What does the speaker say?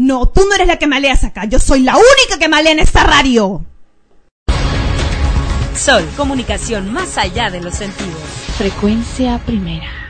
No, tú no eres la que maleas acá. Yo soy la única que malea en esta radio. Sol, comunicación más allá de los sentidos. Frecuencia primera.